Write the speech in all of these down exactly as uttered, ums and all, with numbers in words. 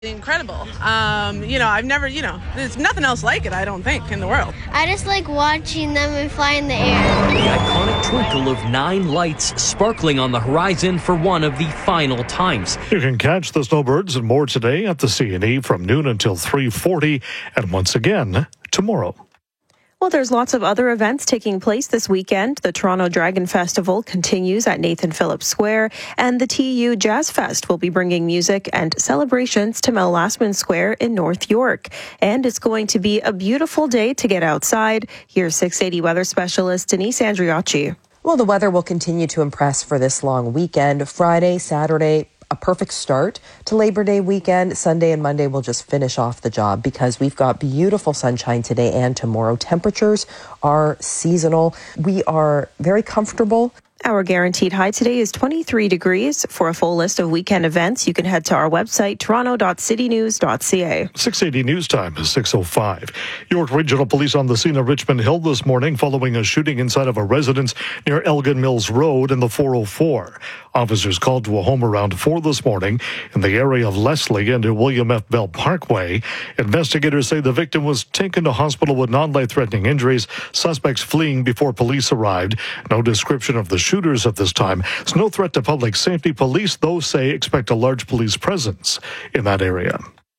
Incredible. Um, you know, I've never, you know, there's nothing else like it, I don't think, in the world. I just like watching them and fly in the air. The iconic twinkle of nine lights sparkling on the horizon for one of the final times. You can catch the snowbirds and more today at the C and E from noon until three forty, and once again tomorrow. Well, there's lots of other events taking place this weekend. The Toronto Dragon Festival continues at Nathan Phillips Square, and the T U Jazz Fest will be bringing music and celebrations to Mel Lastman Square in North York. And it's going to be a beautiful day to get outside. Here's six eighty weather specialist Denise Andriacci. Well, the weather will continue to impress for this long weekend. Friday, Saturday, a perfect start to Labor Day weekend. Sunday and Monday will just finish off the job because we've got beautiful sunshine today and tomorrow. Temperatures are seasonal. We are very comfortable. Our guaranteed high today is twenty-three degrees. For a full list of weekend events, you can head to our website, toronto dot city news dot c a. six eighty news time is six oh five. York Regional Police on the scene of Richmond Hill this morning following a shooting inside of a residence near Elgin Mills Road in the four oh four. Officers called to a home around four this morning in the area of Leslie and William F. Bell Parkway. Investigators say the victim was taken to hospital with non-life-threatening injuries. Suspects fleeing before police arrived. No description of the shooters at this time. It's no threat to public safety. Police, though, say expect a large police presence in that area.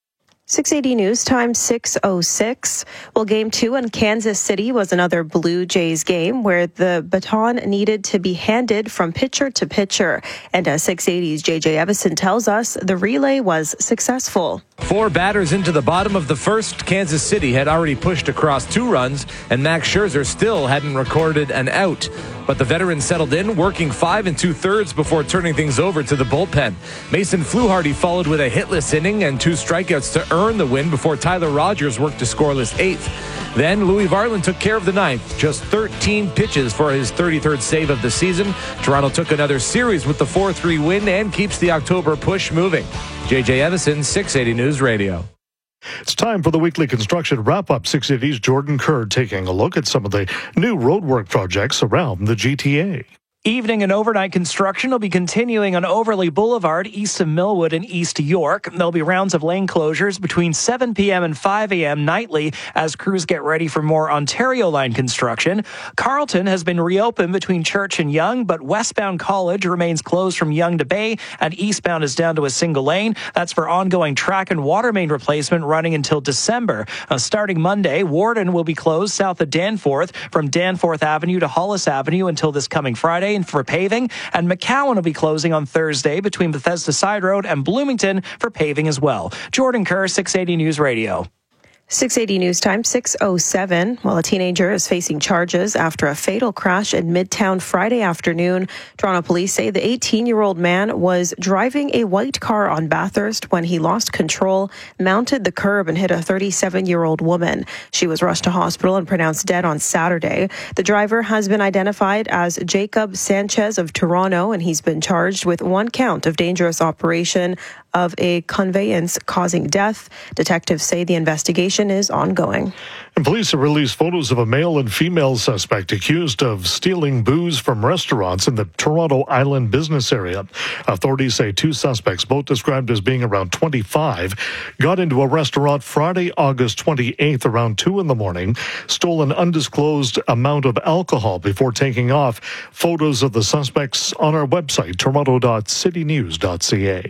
six eighty news time, six oh six. Well, game two in Kansas City was another Blue Jays game where the baton needed to be handed from pitcher to pitcher. And as six eighty's J J Evison tells us, the relay was successful. Four batters into the bottom of the first. Kansas City had already pushed across two runs, and Max Scherzer still hadn't recorded an out. But the veteran settled in, working five and two-thirds before turning things over to the bullpen. Mason Fluharty followed with a hitless inning and two strikeouts to earn the win before Tyler Rogers worked a scoreless eighth. Then Louis Varland took care of the ninth. Just thirteen pitches for his thirty-third save of the season. Toronto took another series with the four three win and keeps the October push moving. J J Evison, six eighty News Radio. It's time for the weekly construction wrap-up. six eighty's Jordan Kerr taking a look at some of the new roadwork projects around the G T A. Evening and overnight construction will be continuing on Overley Boulevard, east of Millwood and east York. There'll be rounds of lane closures between seven p.m. and five a.m. nightly as crews get ready for more Ontario line construction. Carleton has been reopened between Church and Yonge, but westbound College remains closed from Yonge to Bay, and eastbound is down to a single lane. That's for ongoing track and water main replacement running until December. Uh, starting Monday, Warden will be closed south of Danforth from Danforth Avenue to Hollis Avenue until this coming Friday for paving, and McCowan will be closing on Thursday between Bethesda Side Road and Bloomington for paving as well. Jordan Kerr, six eighty News Radio. six eighty news time, six oh seven. While a teenager is facing charges after a fatal crash in Midtown Friday afternoon, Toronto police say the eighteen-year-old man was driving a white car on Bathurst when he lost control, mounted the curb, and hit a thirty-seven-year-old woman. She was rushed to hospital and pronounced dead on Saturday. The driver has been identified as Jacob Sanchez of Toronto, and he's been charged with one count of dangerous operation of a conveyance causing death. Detectives say the investigation is ongoing. And police have released photos of a male and female suspect accused of stealing booze from restaurants in the Toronto Island business area. Authorities say two suspects, both described as being around twenty-five, got into a restaurant Friday, August twenty-eighth around two in the morning, stole an undisclosed amount of alcohol before taking off. Photos of the suspects on our website, toronto dot city news dot c a.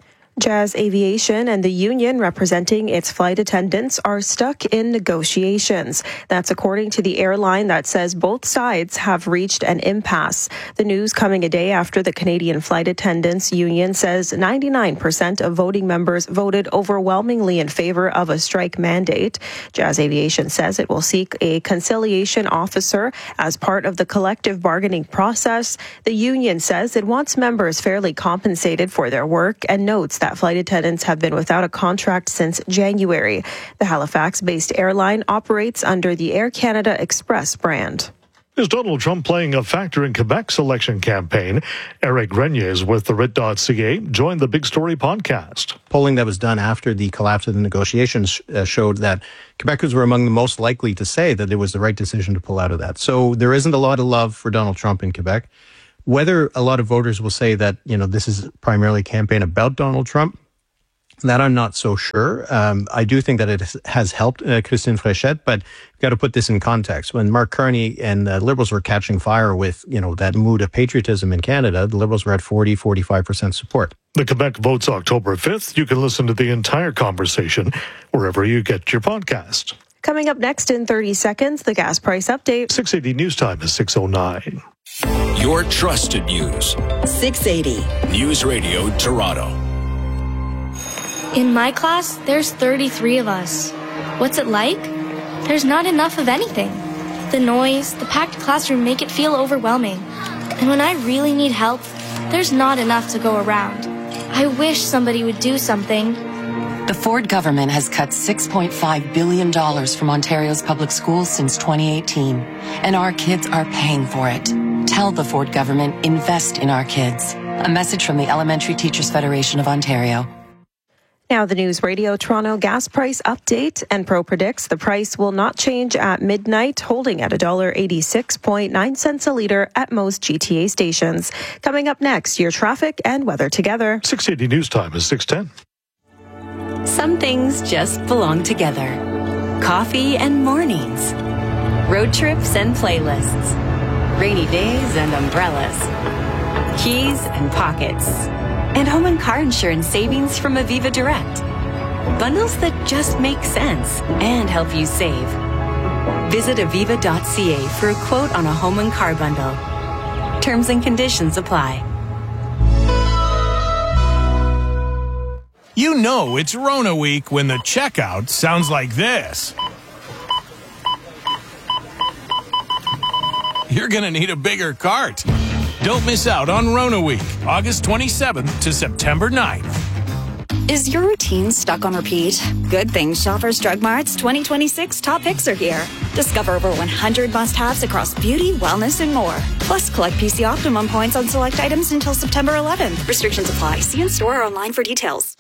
Jazz Aviation and the union representing its flight attendants are stuck in negotiations. That's according to the airline that says both sides have reached an impasse. The news coming a day after the Canadian Flight Attendants Union says ninety-nine percent of voting members voted overwhelmingly in favor of a strike mandate. Jazz Aviation says it will seek a conciliation officer as part of the collective bargaining process. The union says it wants members fairly compensated for their work and notes that flight attendants have been without a contract since January. The Halifax-based airline operates under the Air Canada Express brand. Is Donald Trump playing a factor in Quebec's election campaign? Eric Grenier with the Writ dot c a joined the Big Story podcast. Polling that was done after the collapse of the negotiations uh, showed that Quebecers were among the most likely to say that it was the right decision to pull out of that. So there isn't a lot of love for Donald Trump in Quebec. Whether a lot of voters will say that, you know, this is primarily a campaign about Donald Trump, That I'm not so sure. Um, I do think that it has helped uh, Christine Fréchette, but you've got to put this in context. When Mark Carney and the uh, Liberals were catching fire with, you know, that mood of patriotism in Canada, the Liberals were at forty, forty-five percent support. The Quebec votes October fifth. You can listen to the entire conversation wherever you get your podcast. Coming up next in thirty seconds, the gas price update. six eighty News Time is six oh nine. Your trusted news. six eighty. News Radio Toronto. In my class, there's thirty-three of us. What's it like? There's not enough of anything. The noise, the packed classroom make it feel overwhelming. And when I really need help, there's not enough to go around. I wish somebody would do something. The Ford government has cut six point five billion dollars from Ontario's public schools since twenty eighteen, and our kids are paying for it. Tell the Ford government, invest in our kids. A message from the Elementary Teachers Federation of Ontario. Now the News Radio Toronto gas price update. Enpro predicts the price will not change at midnight, holding at one dollar eighty-six point nine cents a litre at most G T A stations. Coming up next, your traffic and weather together. six eighty News Time is six ten. Some things just belong together. Coffee and mornings. Road trips and playlists. Rainy days and umbrellas. Keys and pockets. And home and car insurance savings from Aviva Direct. Bundles that just make sense and help you save. Visit aviva dot c a for a quote on a home and car bundle. Terms and conditions apply. You know it's Rona week when the checkout sounds like this. You're gonna need a bigger cart. Don't miss out on Rona Week, August twenty-seventh to September ninth. Is your routine stuck on repeat? Good thing Shoppers Drug Mart's twenty twenty-six top picks are here. Discover over one hundred must-haves across beauty, wellness, and more. Plus, collect P C Optimum points on select items until September eleventh. Restrictions apply. See in-store or online for details.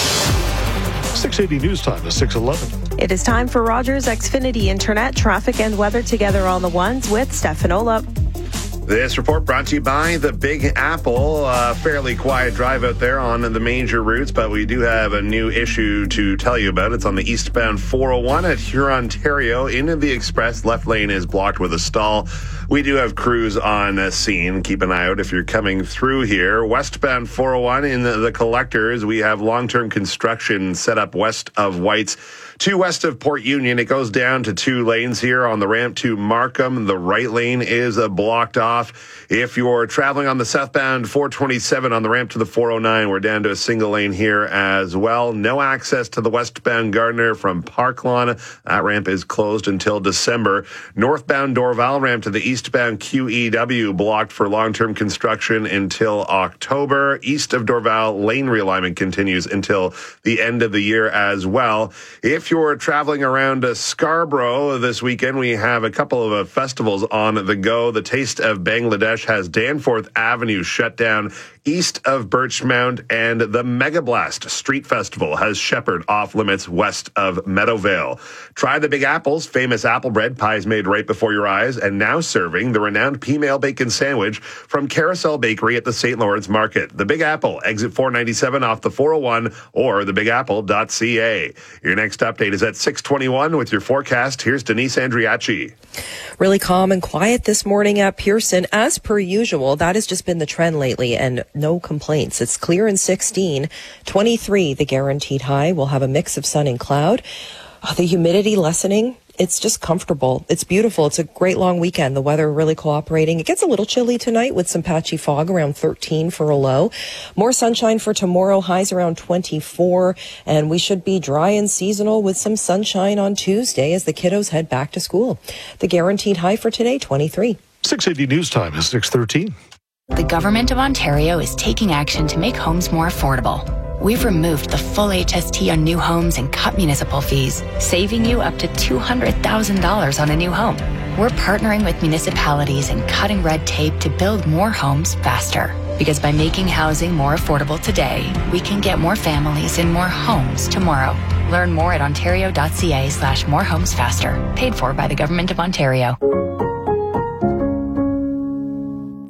six eighty News Time is six eleven. It is time for Rogers Xfinity Internet traffic and weather together on the ones with Stefan Olap. This report brought to you by the Big Apple. Uh, fairly quiet drive out there on the major routes, but we do have a new issue to tell you about. It's on the eastbound four oh one at Huron, Ontario. Into the express, left lane is blocked with a stall. We do have crews on uh, scene. Keep an eye out if you're coming through here. Westbound four oh one in the, the collectors, we have long-term construction set up west of Whites. Two west of Port Union, it goes down to two lanes here on the ramp to Markham. The right lane is uh, blocked off. If you're traveling on the southbound four twenty-seven on the ramp to the four oh nine, we're down to a single lane here as well. No access to the westbound Gardiner from Park Lawn. That ramp is closed until December. Northbound Dorval ramp to the eastbound Q E W blocked for long-term construction until October. East of Dorval, lane realignment continues until the end of the year as well. If you're traveling around uh, Scarborough this weekend, we have a couple of uh, festivals on the go. The Taste of Bangladesh has Danforth Avenue shut down east of Birchmount, and the Mega Blast Street Festival has Shepherd off limits west of Meadowvale. Try the Big Apple's famous apple bread pies made right before your eyes, and now serving the renowned P-Mail Bacon Sandwich from Carousel Bakery at the Saint Lawrence Market. The Big Apple, exit four ninety-seven off the four oh one or the big apple dot c a. Your next update is at six twenty-one with your forecast. Here's Denise Andriachi. Really calm and quiet this morning at Pearson, as per usual. That has just been the trend lately, and no complaints. It's clear in sixteen. twenty-three, the guaranteed high. We'll have a mix of sun and cloud. Uh, the humidity lessening. It's just comfortable. It's beautiful. It's a great long weekend. The weather really cooperating. It gets a little chilly tonight with some patchy fog, around thirteen for a low. More sunshine for tomorrow, highs around twenty-four. And we should be dry and seasonal with some sunshine on Tuesday as the kiddos head back to school. The guaranteed high for today, twenty-three. six eighty News Time is six thirteen. The Government of Ontario is taking action to make homes more affordable. We've removed the full H S T on new homes and cut municipal fees, saving you up to two hundred thousand dollars on a new home. We're partnering with municipalities and cutting red tape to build more homes faster. Because by making housing more affordable today, we can get more families in more homes tomorrow. Learn more at ontario.ca slash more homes faster. Paid for by the Government of Ontario. The men and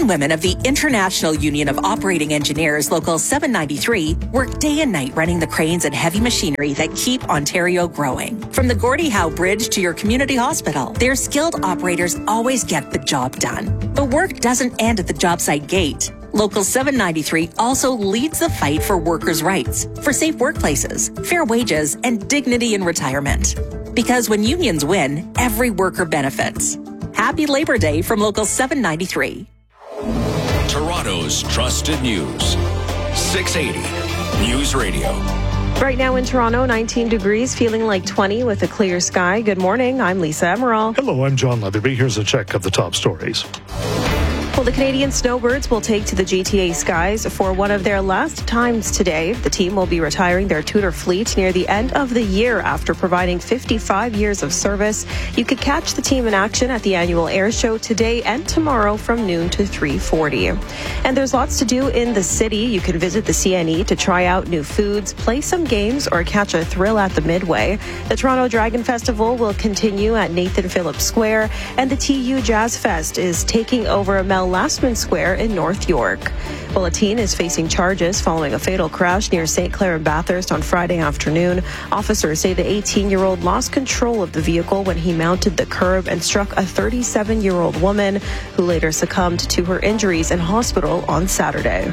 and women of the International Union of Operating Engineers, Local seven ninety-three, work day and night running the cranes and heavy machinery that keep Ontario growing. From the Gordie Howe Bridge to your community hospital, their skilled operators always get the job done. The work doesn't end at the job site gate. Local seven ninety-three also leads the fight for workers' rights, for safe workplaces, fair wages, and dignity in retirement. Because when unions win, every worker benefits. Happy Labor Day from Local seven ninety-three. Toronto's trusted news. six eighty News Radio. Right now in Toronto, nineteen degrees, feeling like twenty with a clear sky. Good morning. I'm Lisa Emerald. Hello, I'm John Leatherby. Here's a check of the top stories. Well, the Canadian Snowbirds will take to the G T A skies for one of their last times today. The team will be retiring their Tudor fleet near the end of the year after providing fifty-five years of service. You could catch the team in action at the annual air show today and tomorrow from noon to three forty. And there's lots to do in the city. You can visit the C N E to try out new foods, play some games, or catch a thrill at the Midway. The Toronto Dragon Festival will continue at Nathan Phillips Square, and the T U Jazz Fest is taking over Mel Lastman Square in North York. Well, a teen is facing charges following a fatal crash near Saint Clair and Bathurst on Friday afternoon. Officers say the eighteen-year-old lost control of the vehicle when he mounted the curb and struck a thirty-seven-year-old woman who later succumbed to her injuries in hospital on Saturday.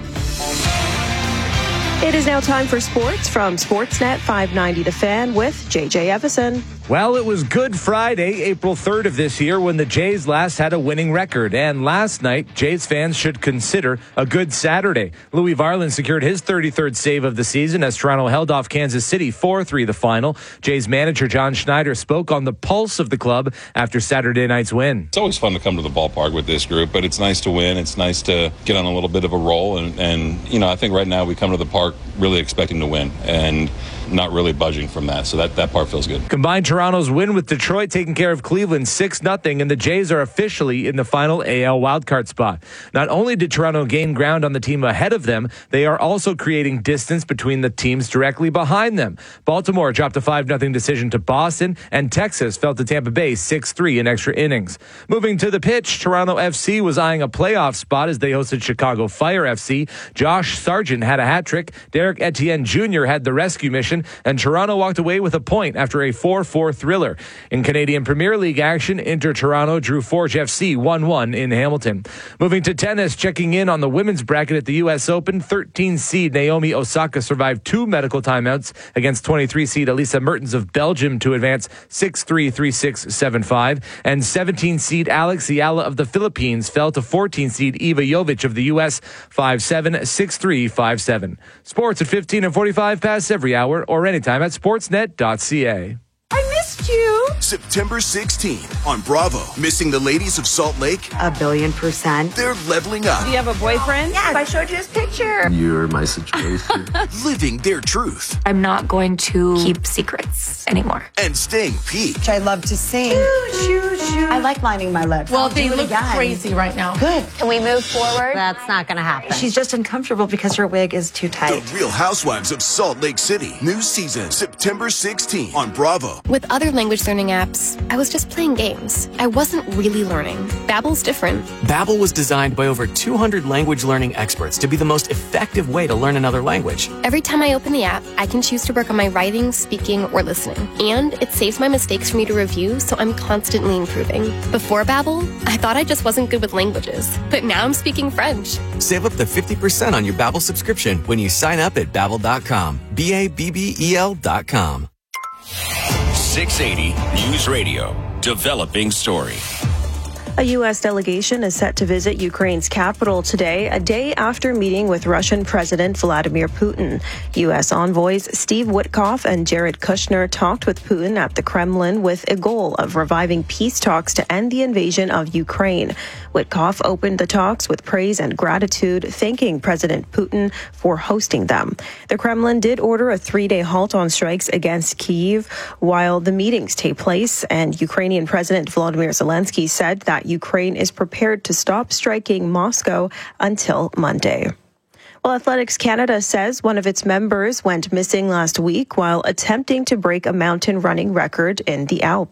It is now time for sports from Sportsnet five ninety The Fan with J J Evison. Well, it was Good Friday, April third of this year, when the Jays last had a winning record. And last night, Jays fans should consider a good Saturday. Louis Varland secured his thirty-third save of the season as Toronto held off Kansas City four three the final. Jays manager John Schneider spoke on the pulse of the club after Saturday night's win. It's always fun to come to the ballpark with this group, but it's nice to win. It's nice to get on a little bit of a roll. And, and you know, I think right now we come to the park really expecting to win and not really budging from that. So that, that part feels good. Combined Toronto's win with Detroit taking care of Cleveland six nothing, and the Jays are officially in the final A L wildcard spot. Not only did Toronto gain ground on the team ahead of them, they are also creating distance between the teams directly behind them. Baltimore dropped a five nothing decision to Boston, and Texas fell to Tampa Bay six three in extra innings. Moving to the pitch, Toronto F C was eyeing a playoff spot as they hosted Chicago Fire F C. Josh Sargent had a hat trick, Derek Etienne Junior had the rescue mission, and Toronto walked away with a point after a four four thriller. In Canadian Premier League action, Inter Toronto drew Forge F C one one in Hamilton. Moving to tennis, checking in on the women's bracket at the U S Open, thirteen seed Naomi Osaka survived two medical timeouts against twenty-three seed Elisa Mertens of Belgium to advance six three, three six, seven five, and seventeen seed Alex Ayala of the Philippines fell to fourteen seed Eva Jovic of the U S five seven, six three, five seven. Sports at fifteen and forty-five past every hour or anytime at sportsnet dot c a. I missed you. September sixteenth on Bravo. Missing the ladies of Salt Lake? A billion percent. They're leveling up. Do you have a boyfriend? Yes, I showed you his picture. You're my situation. Living their truth. I'm not going to keep secrets anymore. And staying peaked. I love to sing. Shoo, shoo, shoo. I like lining my lips. Well, I'll they do it look again. crazy right now. Good. Can we move forward? That's not going to happen. She's just uncomfortable because her wig is too tight. The Real Housewives of Salt Lake City. New season, September sixteenth on Bravo. With other language learning apps, I was just playing games. I wasn't really learning. Babbel's different. Babbel was designed by over two hundred language learning experts to be the most effective way to learn another language. Every time I open the app, I can choose to work on my writing, speaking, or listening. And it saves my mistakes for me to review, so I'm constantly improving. Before Babbel, I thought I just wasn't good with languages. But now I'm speaking French. Save up to fifty percent on your Babbel subscription when you sign up at babbel dot com. B A B B E L dot com. six eighty News Radio. Developing story. A U S delegation is set to visit Ukraine's capital today, a day after meeting with Russian President Vladimir Putin. U S envoys Steve Witkoff and Jared Kushner talked with Putin at the Kremlin with a goal of reviving peace talks to end the invasion of Ukraine. Witkoff opened the talks with praise and gratitude, thanking President Putin for hosting them. The Kremlin did order a three-day halt on strikes against Kyiv while the meetings take place, and Ukrainian President Volodymyr Zelensky said that Ukraine is prepared to stop striking Moscow until Monday. Well, Athletics Canada says one of its members went missing last week while attempting to break a mountain running record in the Alps.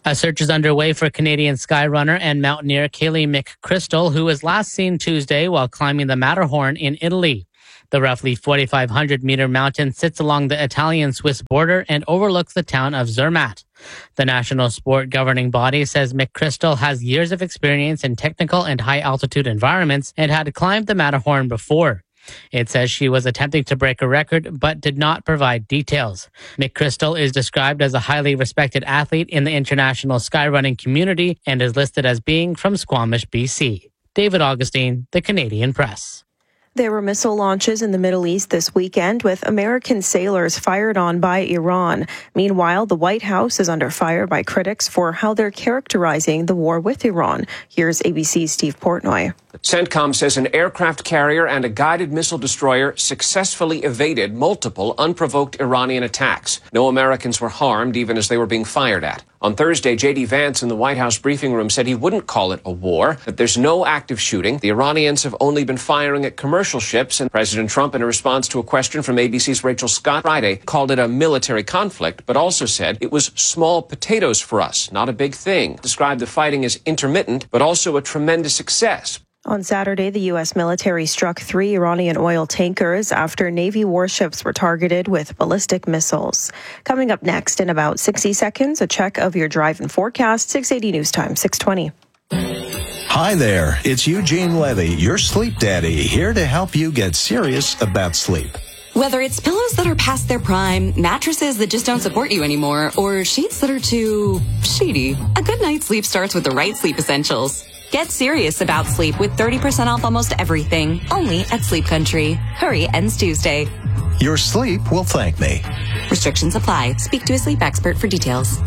A search is underway for Canadian skyrunner and mountaineer Kaylee McChrystal, who was last seen Tuesday while climbing the Matterhorn in Italy. The roughly forty-five hundred meter mountain sits along the Italian-Swiss border and overlooks the town of Zermatt. The national sport governing body says McChrystal has years of experience in technical and high-altitude environments and had climbed the Matterhorn before. It says she was attempting to break a record, but did not provide details. McChrystal is described as a highly respected athlete in the international skyrunning community and is listed as being from Squamish, B C. David Augustine, The Canadian Press. There were missile launches in the Middle East this weekend with American sailors fired on by Iran. Meanwhile, the White House is under fire by critics for how they're characterizing the war with Iran. Here's A B C's Steve Portnoy. CENTCOM says an aircraft carrier and a guided missile destroyer successfully evaded multiple unprovoked Iranian attacks. No Americans were harmed, even as they were being fired at. On Thursday, J D Vance in the White House briefing room said he wouldn't call it a war, that there's no active shooting. The Iranians have only been firing at commercial ships, and President Trump, in a response to a question from A B C's Rachel Scott Friday, called it a military conflict, but also said it was small potatoes for us, not a big thing. Described the fighting as intermittent, but also a tremendous success. On Saturday, the U S military struck three Iranian oil tankers after Navy warships were targeted with ballistic missiles. Coming up next in about sixty seconds, a check of your drive and forecast. six eighty News Time, six twenty. Hi there, it's Eugene Levy, your sleep daddy, here to help you get serious about sleep. Whether it's pillows that are past their prime, mattresses that just don't support you anymore, or sheets that are too sheety, a good night's sleep starts with the right sleep essentials. Get serious about sleep with thirty percent off almost everything, only at Sleep Country. Hurry, ends Tuesday. Your sleep will thank me. Restrictions apply. Speak to a sleep expert for details.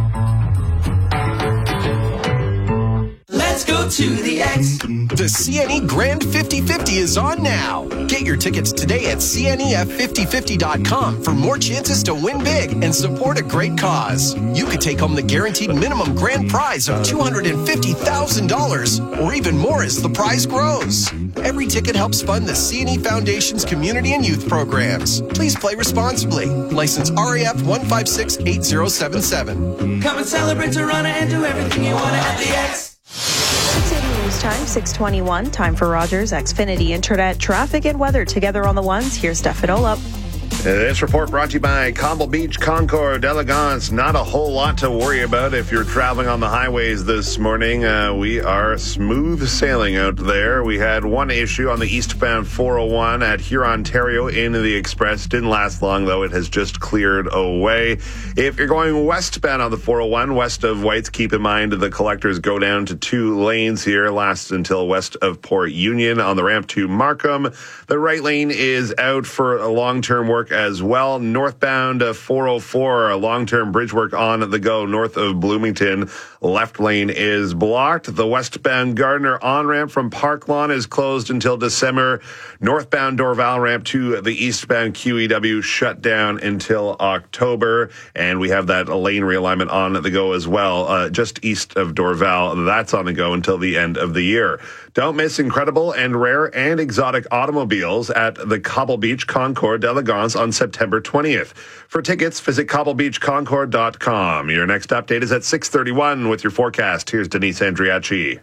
Let's go to the X. The C N E Grand fifty fifty is on now. Get your tickets today at C N E F fifty fifty dot com for more chances to win big and support a great cause. You could take home the guaranteed minimum grand prize of two hundred fifty thousand dollars or even more as the prize grows. Every ticket helps fund the C N E Foundation's community and youth programs. Please play responsibly. License R A F one five six eight zero seven seven. Come and celebrate Toronto and do everything you want at the X. six eighty News Time, six twenty-one. Time for Rogers Xfinity Internet traffic and weather together on the ones. Here's Stefan Olop. This report brought to you by Cobble Beach, Concord, Elegance. Not a whole lot to worry about if you're traveling on the highways this morning. Uh, we are smooth sailing out there. We had one issue on the eastbound four oh one at Huron, Ontario into the Express. Didn't last long, though. It has just cleared away. If you're going westbound on the four oh one, west of Whites, keep in mind the collectors go down to two lanes here. Lasts until west of Port Union on the ramp to Markham. The right lane is out for a long-term work as well. Northbound uh, four oh four, long-term bridge work on the go north of Bloomington. Left lane is blocked. The westbound Gardner on-ramp from Park Lawn is closed until December. Northbound Dorval ramp to the eastbound Q E W shut down until October. And we have that lane realignment on the go as well, uh, just east of Dorval. That's on the go until the end of the year. Don't miss incredible and rare and exotic automobiles at the Cobble Beach Concord d'Elegance on September twentieth. For tickets, visit cobble beach concord dot com. Your next update is at six thirty-one with your forecast. Here's Denise Andriachi.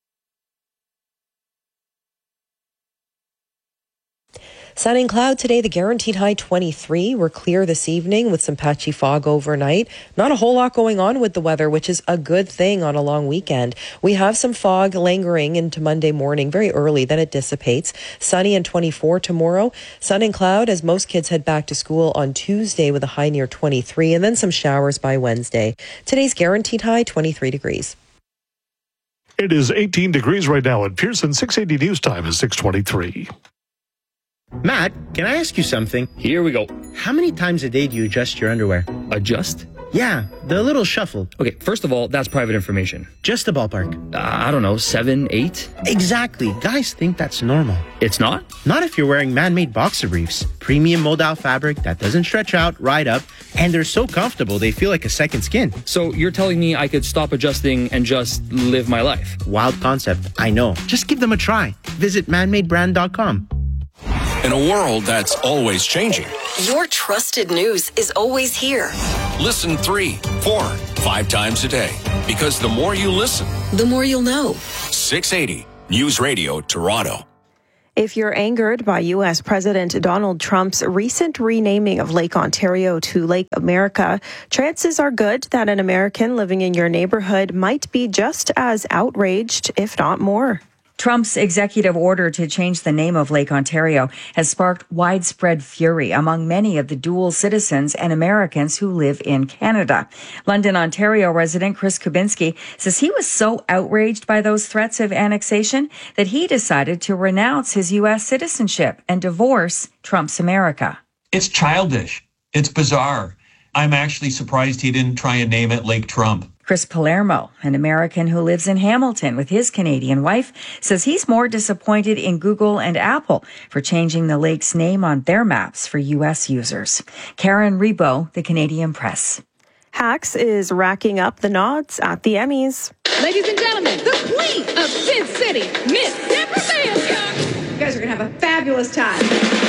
Sun and cloud today, the guaranteed high twenty-three. We're clear this evening with some patchy fog overnight. Not a whole lot going on with the weather, which is a good thing on a long weekend. We have some fog lingering into Monday morning very early, then it dissipates. Sunny and twenty-four tomorrow. Sun and cloud as most kids head back to school on Tuesday with a high near twenty-three, and then some showers by Wednesday. Today's guaranteed high twenty-three degrees. It is eighteen degrees right now at Pearson. six eighty News Time is six twenty-three. Matt, can I ask you something? Here we go. How many times a day do you adjust your underwear? Adjust? Yeah, the little shuffle. Okay, first of all, that's private information. Just a ballpark. Uh, I don't know, seven, eight? Exactly. Guys think that's normal. It's not? Not if you're wearing man-made boxer briefs. Premium modal fabric that doesn't stretch out, right up, and they're so comfortable they feel like a second skin. So you're telling me I could stop adjusting and just live my life? Wild concept, I know. Just give them a try. Visit man made brand dot com. In a world that's always changing, your trusted news is always here. Listen three, four, five times a day. Because the more you listen, the more you'll know. six eighty News Radio Toronto. If you're angered by U S President Donald Trump's recent renaming of Lake Ontario to Lake America, chances are good that an American living in your neighborhood might be just as outraged, if not more. Trump's executive order to change the name of Lake Ontario has sparked widespread fury among many of the dual citizens and Americans who live in Canada. London, Ontario resident Chris Kubinski says he was so outraged by those threats of annexation that he decided to renounce his U S citizenship and divorce Trump's America. It's childish. It's bizarre. I'm actually surprised he didn't try and name it Lake Trump. Chris Palermo, an American who lives in Hamilton with his Canadian wife, says he's more disappointed in Google and Apple for changing the lake's name on their maps for U S users. Karen Rebo, The Canadian Press. Hacks is racking up the nods at the Emmys. Ladies and gentlemen, the queen of Sin City, Miss Deborah Sandshock. You guys are going to have a fabulous time.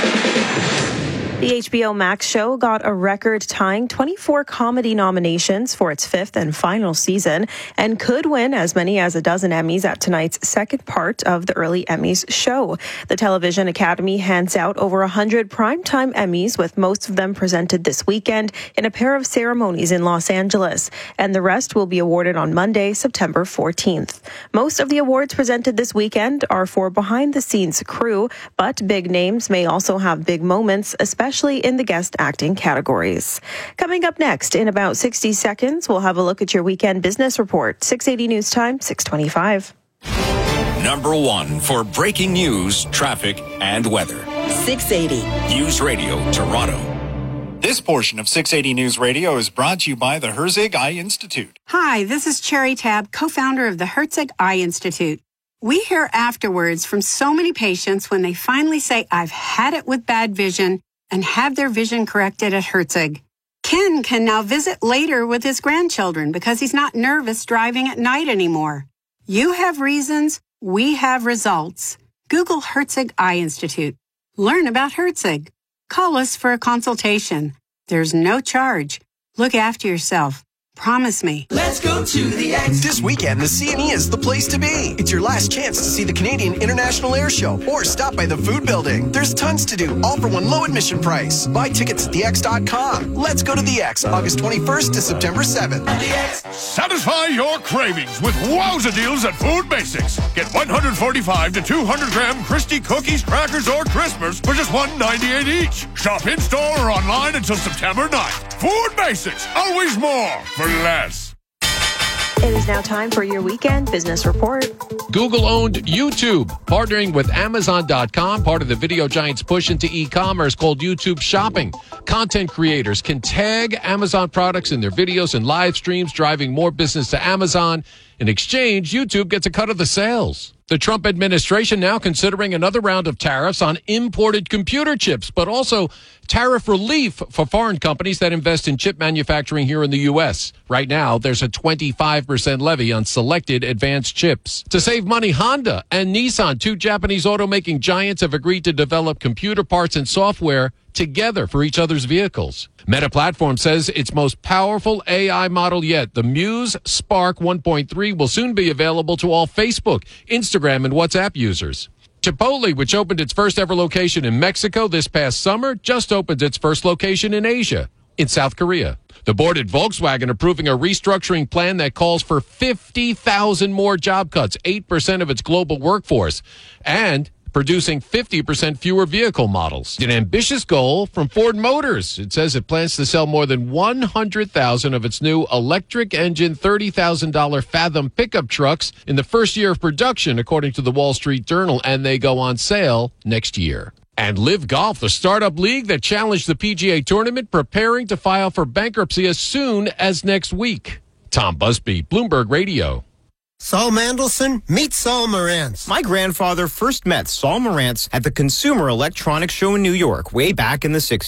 The H B O Max show got a record-tying twenty-four comedy nominations for its fifth and final season and could win as many as a dozen Emmys at tonight's second part of the Early Emmys show. The Television Academy hands out over one hundred primetime Emmys, with most of them presented this weekend in a pair of ceremonies in Los Angeles, and the rest will be awarded on Monday, September fourteenth. Most of the awards presented this weekend are for behind-the-scenes crew, but big names may also have big moments, especially especially in the guest acting categories. Coming up next, in about sixty seconds, we'll have a look at your weekend business report. six eighty News Time, six twenty-five. Number one for breaking news, traffic, and weather. six eighty News Radio Toronto. This portion of six eighty News Radio is brought to you by the Herzig Eye Institute. Hi, this is Cherry Tab, co-founder of the Herzig Eye Institute. We hear afterwards from so many patients when they finally say, I've had it with bad vision, and have their vision corrected at Herzig. Ken can now visit later with his grandchildren because he's not nervous driving at night anymore. You have reasons, we have results. Google Herzig Eye Institute. Learn about Herzig. Call us for a consultation. There's no charge. Look after yourself. Promise me. Let's go to the X. This weekend, the C N E is the place to be. It's your last chance to see the Canadian International Air Show or stop by the food building. There's tons to do, all for one low admission price. Buy tickets at the x dot com. Let's go to the X, August twenty-first to September seventh. The X. Satisfy your cravings with wowza deals at Food Basics. Get one hundred forty-five to two hundred gram Christie cookies, crackers, or Crispers for just one ninety-eight each. Shop in store or online until September ninth. Food Basics, always more for less. It is now time for your weekend business report. Google-owned YouTube, partnering with Amazon dot com, part of the video giant's push into e-commerce called YouTube Shopping. Content creators can tag Amazon products in their videos and live streams, driving more business to Amazon. In exchange, YouTube gets a cut of the sales. The Trump administration now considering another round of tariffs on imported computer chips, but also tariff relief for foreign companies that invest in chip manufacturing here in the U S. Right now, there's a twenty-five percent levy on selected advanced chips. To save money, Honda and Nissan, two Japanese automaking giants, have agreed to develop computer parts and software together for each other's vehicles. Meta Platforms says its most powerful A I model yet, the Muse Spark one point three, will soon be available to all Facebook, Instagram, and WhatsApp users. Chipotle, which opened its first ever location in Mexico this past summer, just opened its first location in Asia, in South Korea. The board at Volkswagen approving a restructuring plan that calls for fifty thousand more job cuts, eight percent of its global workforce, and producing fifty percent fewer vehicle models. An ambitious goal from Ford Motors. It says it plans to sell more than one hundred thousand of its new electric engine thirty thousand dollars Fathom pickup trucks in the first year of production, according to the Wall Street Journal, and they go on sale next year. And Live Golf, the startup league that challenged the P G A tournament, preparing to file for bankruptcy as soon as next week. Tom Busby, Bloomberg Radio. Saul Mandelson, meet Saul Marantz. My grandfather first met Saul Marantz at the Consumer Electronics Show in New York way back in the sixties.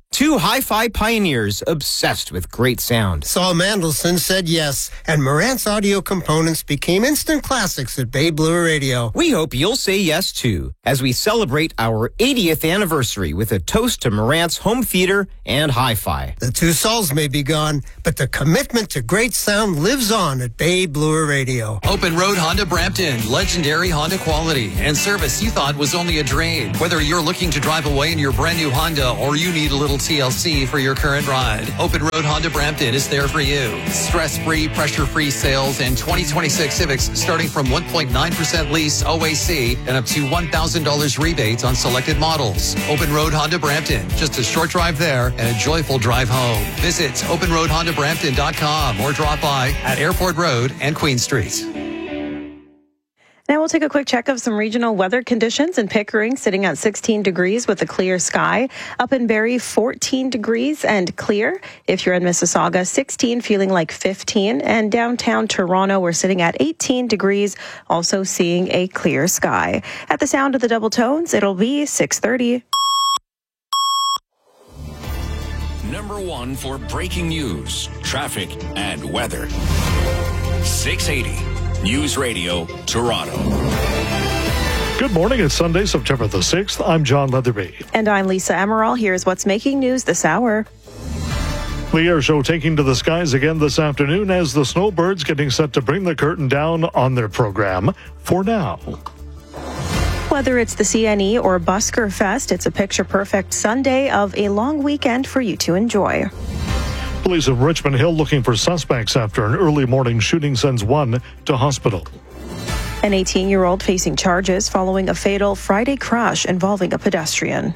Two hi-fi pioneers obsessed with great sound. Saul Mandelson said yes, and Marantz audio components became instant classics at Bay Blue Radio. We hope you'll say yes, too, as we celebrate our eightieth anniversary with a toast to Marantz home theater and hi-fi. The two Sauls may be gone, but the commitment to great sound lives on at Bay Blue Radio. Open Road Honda Brampton, legendary Honda quality and service you thought was only a drain. Whether you're looking to drive away in your brand new Honda or you need a little T L C for your current ride, Open Road Honda Brampton is there for you. Stress-free, pressure-free sales and twenty twenty-six Civics starting from one point nine percent lease O A C and up to one thousand dollars rebates on selected models. Open Road Honda Brampton, just a short drive there and a joyful drive home. Visit open road honda brampton dot com or drop by at Airport Road and Queen Street. Now we'll take a quick check of some regional weather conditions. In Pickering, sitting at sixteen degrees with a clear sky. Up in Barrie, fourteen degrees and clear. If you're in Mississauga, sixteen, feeling like fifteen. And downtown Toronto, we're sitting at eighteen degrees, also seeing a clear sky. At the sound of the double tones, it'll be six thirty. Number one for breaking news, traffic, and weather. six eighty News Radio, Toronto. Good morning. It's Sunday, September the sixth. I'm John Leatherby. And I'm Lisa Emerald. Here's what's making news this hour. The air show taking to the skies again this afternoon as the Snowbirds getting set to bring the curtain down on their program for now. Whether it's the C N E or Busker Fest, it's a picture-perfect Sunday of a long weekend for you to enjoy. Police in Richmond Hill looking for suspects after an early morning shooting sends one to hospital. An eighteen-year-old facing charges following a fatal Friday crash involving a pedestrian.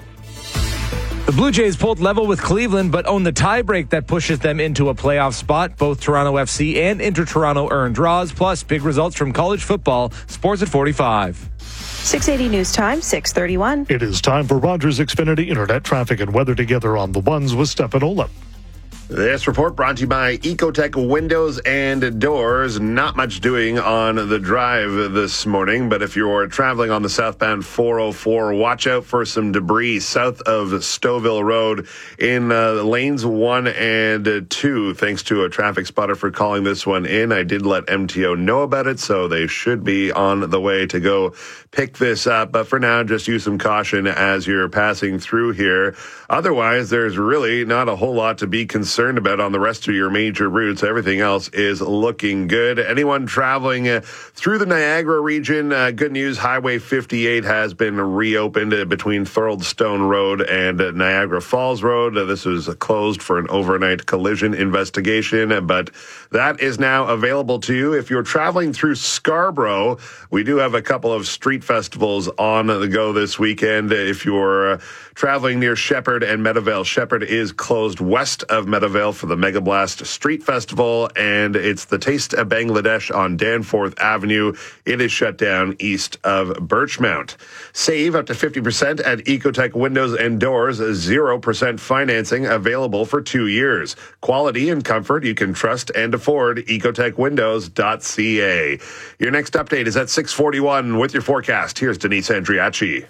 The Blue Jays pulled level with Cleveland, but own the tiebreak that pushes them into a playoff spot. Both Toronto F C and Inter-Toronto earned draws, plus big results from college football. Sports at forty-five. six eighty News Time, six thirty-one. It is time for Rogers Xfinity Internet traffic and weather together on the ones with Stefanola. This report brought to you by Ecotech Windows and Doors. Not much doing on the drive this morning, but if you're traveling on the southbound four oh four, watch out for some debris south of Stouffville Road in uh, lanes one and two. Thanks to a traffic spotter for calling this one in. I did let M T O know about it, so they should be on the way to go pick this up. But for now, just use some caution as you're passing through here. Otherwise, there's really not a whole lot to be concerned about on the rest of your major routes. Everything else is looking good. Anyone traveling uh, through the Niagara region, uh, good news, Highway fifty-eight has been reopened uh, between Thorold Stone Road and uh, Niagara Falls Road. Uh, this was uh, closed for an overnight collision investigation, uh, but that is now available to you. If you're traveling through Scarborough, we do have a couple of street festivals on the go this weekend. If you're uh, traveling near Shepherd and Meadowvale, Shepherd is closed west of Meadowvale for the Mega Blast Street Festival, and it's the Taste of Bangladesh on Danforth Avenue. It is shut down east of Birchmount. Save up to fifty percent at Ecotech Windows and Doors, zero percent financing available for two years. Quality and comfort you can trust and afford, ecotech windows dot c a. Your next update is at six forty-one with your forecast. Here's Denise Andriachi.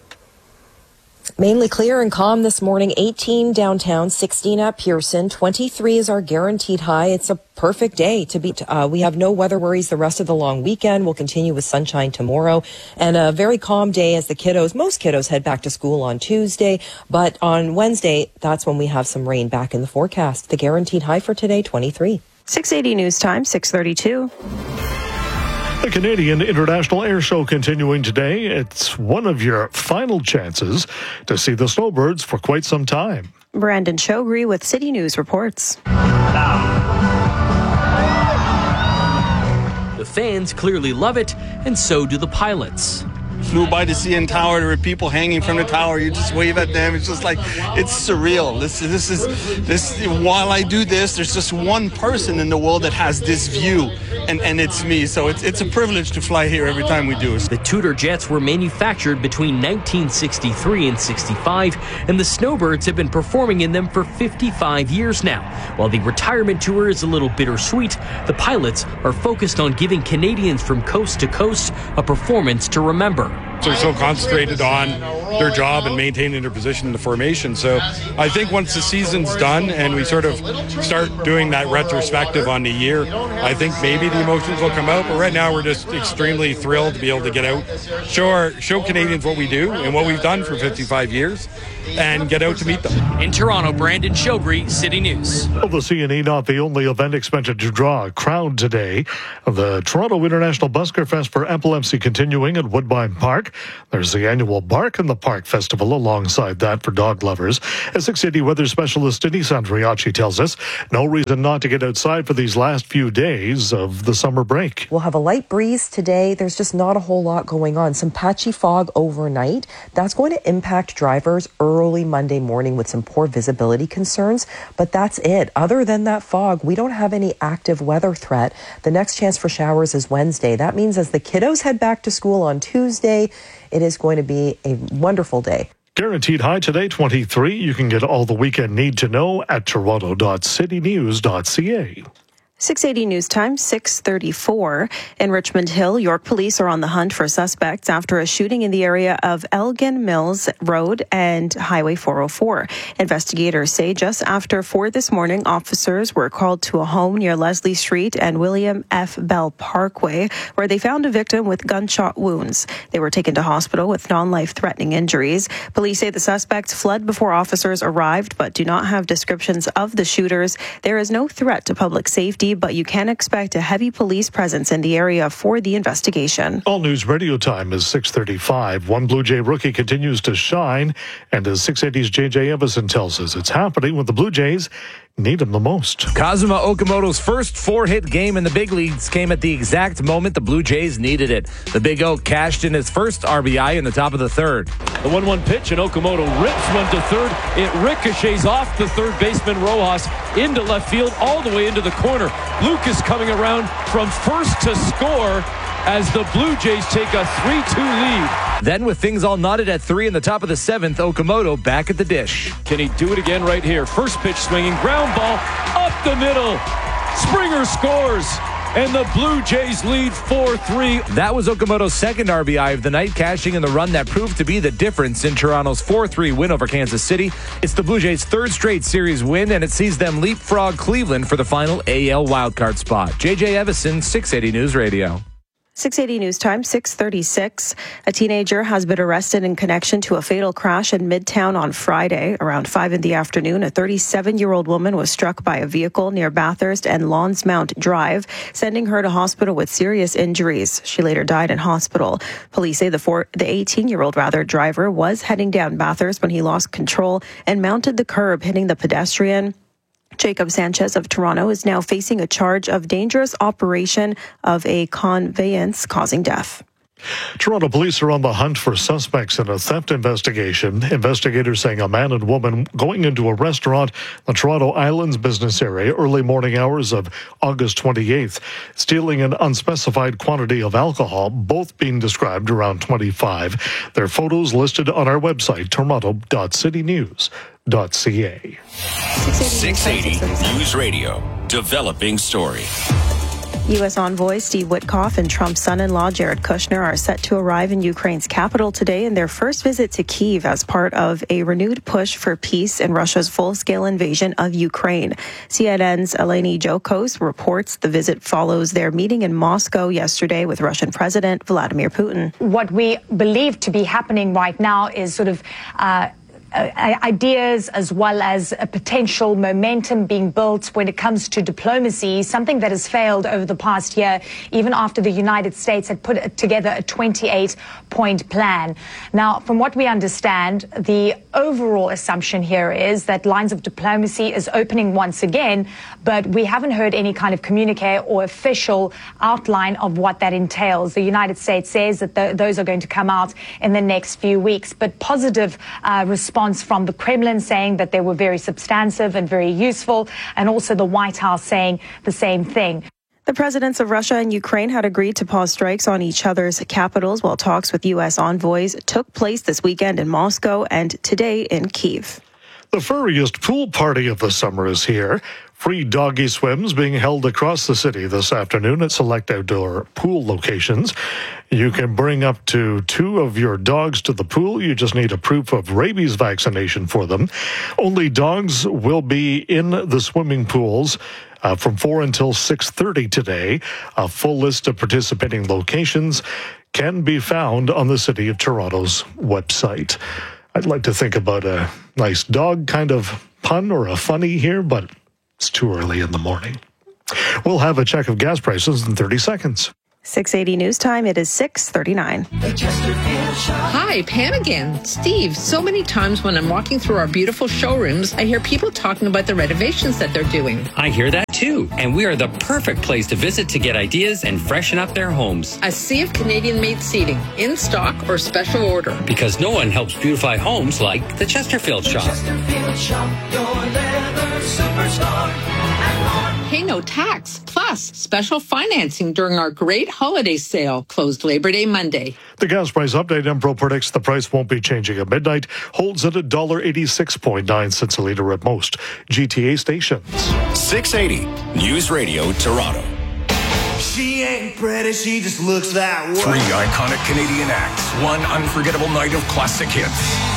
Mainly clear and calm this morning. eighteen downtown, sixteen at Pearson. twenty-three is our guaranteed high. It's a perfect day to beat. Uh, we have no weather worries the rest of the long weekend. We'll continue with sunshine tomorrow and a very calm day as the kiddos, most kiddos head back to school on Tuesday. But on Wednesday, that's when we have some rain back in the forecast. The guaranteed high for today, twenty-three. six eighty News Time, six thirty-two. The Canadian International Air Show continuing today. It's one of your final chances to see the Snowbirds for quite some time. Brandon Chogri with City News reports. The fans clearly love it, and so do the pilots. Flew by the C N Tower. There were people hanging from the tower. You just wave at them. It's just like, it's surreal. This, this is this. While I do this, there's just one person in the world that has this view, and, and it's me. So it's it's a privilege to fly here every time we do it. The Tudor jets were manufactured between nineteen sixty-three and sixty-five, and the Snowbirds have been performing in them for fifty-five years now. While the retirement tour is a little bittersweet, the pilots are focused on giving Canadians from coast to coast a performance to remember. troops are so concentrated on their job and maintaining their position in the formation. So I think once the season's done and we sort of start doing that retrospective on the year, I think maybe the emotions will come out. But right now we're just extremely thrilled to be able to get out, show our show Canadians what we do and what we've done for fifty-five years, and get out to meet them. In Toronto, Brandon Shogri, City News. Well, the C N E not the only event expected to draw a crowd today. The Toronto International Busker Fest for Epilepsy continuing at Woodbine Park. There's the annual Bark in the Park Festival alongside that for dog lovers. As six eighty weather specialist Denise Andriachi tells us, no reason not to get outside for these last few days of the summer break. We'll have a light breeze today. There's just not a whole lot going on. Some patchy fog overnight. That's going to impact drivers early Monday morning with some poor visibility concerns, but that's it. Other than that fog, we don't have any active weather threat. The next chance for showers is Wednesday. That means as the kiddos head back to school on Tuesday, it is going to be a wonderful day. Guaranteed high today, twenty-three. You can get all the weekend need to know at toronto dot city news dot c a. six eighty News Time, six thirty-four. In Richmond Hill, York police are on the hunt for suspects after a shooting in the area of Elgin Mills Road and Highway four oh four. Investigators say just after four this morning, officers were called to a home near Leslie Street and William F. Bell Parkway, where they found a victim with gunshot wounds. They were taken to hospital with non-life-threatening injuries. Police say the suspects fled before officers arrived, but do not have descriptions of the shooters. There is no threat to public safety, but you can expect a heavy police presence in the area for the investigation. All News Radio Time is six thirty-five. One Blue Jay rookie continues to shine, and as six eighty's J J Evison tells us, it's happening when the Blue Jays need him the most. Kazuma Okamoto's first four-hit game in the big leagues came at the exact moment the Blue Jays needed it. The Big Oak cashed in his first R B I in the top of the third. The one one pitch, and Okamoto rips one to third. It ricochets off the third baseman Rojas into left field, all the way into the corner. Lucas coming around from first to score as the Blue Jays take a three two lead. Then with things all knotted at three in the top of the seventh, Okamoto back at the dish. Can he do it again right here? First pitch swinging, ground ball up the middle. Springer scores, and the Blue Jays lead four three. That was Okamoto's second R B I of the night, cashing in the run that proved to be the difference in Toronto's four three win over Kansas City. It's the Blue Jays' third straight series win, and it sees them leapfrog Cleveland for the final A L wildcard spot. J J Evison, six eighty News Radio. six eighty News Time, six thirty-six. A teenager has been arrested in connection to a fatal crash in Midtown on Friday. Around five in the afternoon, a thirty-seven-year-old woman was struck by a vehicle near Bathurst and Lawnsmount Drive, sending her to hospital with serious injuries. She later died in hospital. Police say the four, the eighteen-year-old rather driver was heading down Bathurst when he lost control and mounted the curb, hitting the pedestrian. Jacob Sanchez of Toronto is now facing a charge of dangerous operation of a conveyance causing death. Toronto police are on the hunt for suspects in a theft investigation. Investigators saying a man and woman going into a restaurant in the Toronto Islands business area early morning hours of August twenty-eighth, stealing an unspecified quantity of alcohol, both being described around twenty-five. Their photos listed on our website, toronto dot city news dot c a. six eighty News Radio, developing story. U S envoy Steve Witkoff and Trump's son-in-law Jared Kushner are set to arrive in Ukraine's capital today in their first visit to Kyiv as part of a renewed push for peace in Russia's full-scale invasion of Ukraine. C N N's Eleni Jokos reports the visit follows their meeting in Moscow yesterday with Russian President Vladimir Putin. What we believe to be happening right now is sort of uh, Uh, ideas as well as a potential momentum being built when it comes to diplomacy, something that has failed over the past year, even after the United States had put together a twenty-eight point plan. Now, from what we understand, the overall assumption here is that lines of diplomacy is opening once again, but we haven't heard any kind of communique or official outline of what that entails. The United States says that th- those are going to come out in the next few weeks, but positive uh, response from the Kremlin saying that they were very substantive and very useful, and also the White House saying the same thing. The presidents of Russia and Ukraine had agreed to pause strikes on each other's capitals while talks with U S envoys took place this weekend in Moscow and today in Kyiv. The furriest pool party of the summer is here. Free doggy swims being held across the city this afternoon at select outdoor pool locations. You can bring up to two of your dogs to the pool. You just need a proof of rabies vaccination for them. Only dogs will be in the swimming pools uh, from four until six thirty today. A full list of participating locations can be found on the City of Toronto's website. I'd like to think about a nice dog kind of pun or a funny here, but it's too early in the morning. We'll have a check of gas prices in thirty seconds. six eighty News Time, it is six thirty-nine. Hi, Pam again. Steve, so many times when I'm walking through our beautiful showrooms, I hear people talking about the renovations that they're doing. I hear that too, and we are the perfect place to visit to get ideas and freshen up their homes. A sea of Canadian-made seating, in stock or special order. Because no one helps beautify homes like the Chesterfield Shop. Chesterfield Shop, your leather superstar. Pay no tax, plus special financing during our great holiday sale, closed Labor Day Monday. The gas price update. Empro predicts the price won't be changing at midnight. Holds at one dollar eighty-six point nine cents a litre at most G T A stations. six eighty News Radio Toronto. She ain't pretty, she just looks that way. Three iconic Canadian acts, one unforgettable night of classic hits.